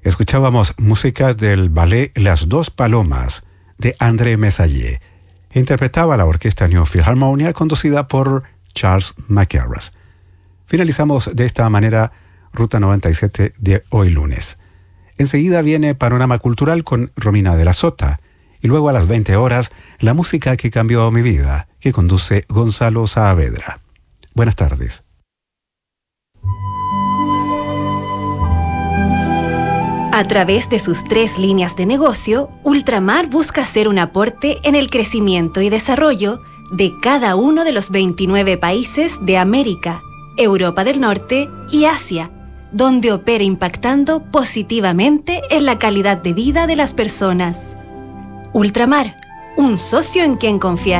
Escuchábamos música del ballet Las Dos Palomas de André Messager. Interpretaba la orquesta New Philharmonia conducida por Charles Mackerras. Finalizamos de esta manera Ruta 97 de hoy lunes. Enseguida viene Panorama Cultural con Romina de la Sota. Y luego a las 20 horas, la música que cambió mi vida, que conduce Gonzalo Saavedra. Buenas tardes. A través de sus 3 líneas de negocio, Ultramar busca hacer un aporte en el crecimiento y desarrollo de cada uno de los 29 países de América, Europa del Norte y Asia, donde opera impactando positivamente en la calidad de vida de las personas. Ultramar, un socio en quien confiar.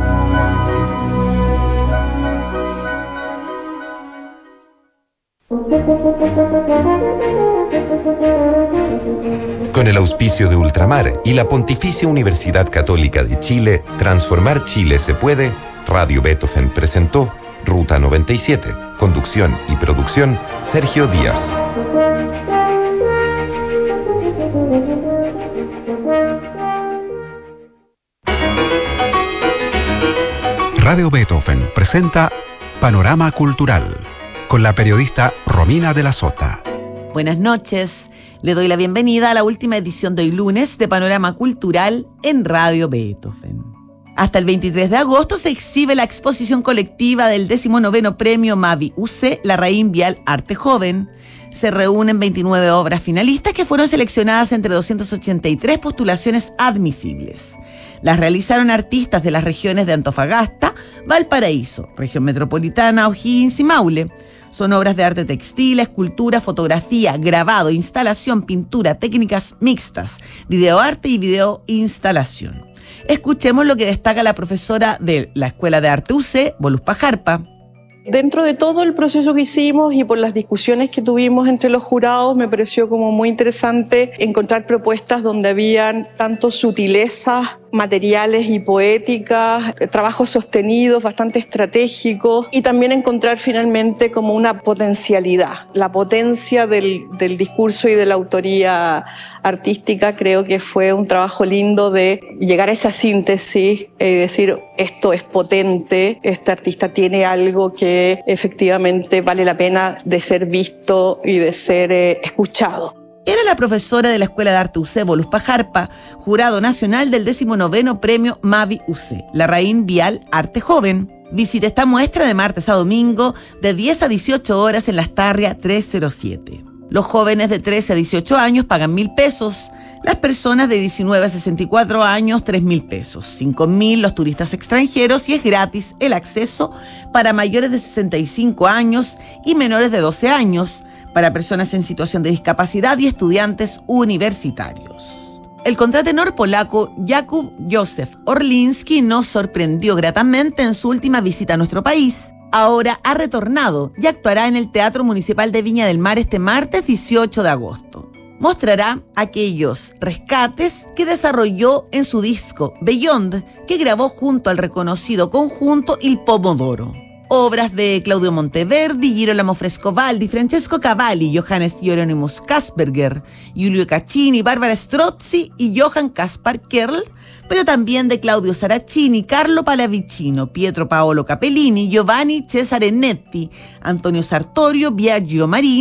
Con el auspicio de Ultramar y la Pontificia Universidad Católica de Chile, Transformar Chile se puede, Radio Beethoven presentó Ruta 97, conducción y producción, Sergio Díaz. Radio Beethoven presenta Panorama Cultural con la periodista Romina de la Sota. Buenas noches. Le doy la bienvenida a la última edición de hoy lunes de Panorama Cultural en Radio Beethoven. Hasta el 23 de agosto se exhibe la exposición colectiva del 19º Premio Mavi UC Larraín Vial Arte Joven. Se reúnen 29 obras finalistas que fueron seleccionadas entre 283 postulaciones admisibles. Las realizaron artistas de las regiones de Antofagasta, Valparaíso, Región Metropolitana, O'Higgins y Maule. Son obras de arte textil, escultura, fotografía, grabado, instalación, pintura, técnicas mixtas, videoarte y videoinstalación. Escuchemos lo que destaca la profesora de la Escuela de Arte UC, Voluspa Jarpa. Dentro de todo el proceso que hicimos y por las discusiones que tuvimos entre los jurados, me pareció como muy interesante encontrar propuestas donde habían tanto sutilezas materiales y poéticas, trabajos sostenidos, bastante estratégicos, y también encontrar finalmente como una potencialidad. La potencia del discurso y de la autoría artística. Creo que fue un trabajo lindo de llegar a esa síntesis y decir, esto es potente, este artista tiene algo que efectivamente vale la pena de ser visto y de ser escuchado. Era la profesora de la Escuela de Arte UC, Voluspa Jarpa, jurado nacional del 19º Premio Mavi UC, Larraín Vial Arte Joven. Visite esta muestra de martes a domingo de 10 a 18 horas en Las Tarrias 307. Los jóvenes de 13 a 18 años pagan 1.000 pesos, las personas de 19 a 64 años 3.000 pesos, 5.000 los turistas extranjeros y es gratis el acceso para mayores de 65 años y menores de 12 años, para personas en situación de discapacidad y estudiantes universitarios. El contratenor polaco Jakub Józef Orliński nos sorprendió gratamente en su última visita a nuestro país. Ahora ha retornado y actuará en el Teatro Municipal de Viña del Mar este martes 18 de agosto. Mostrará aquellos rescates que desarrolló en su disco Beyond, que grabó junto al reconocido conjunto Il Pomodoro. Obras de Claudio Monteverdi, Girolamo Frescobaldi, Francesco Cavalli, Johannes Hieronymus Kasperger, Giulio Caccini, Barbara Strozzi y Johann Caspar Kerl, pero también de Claudio Saracini, Carlo Pallavicino, Pietro Paolo Capellini, Giovanni Cesare Netti, Antonio Sartorio, Biagio Marini,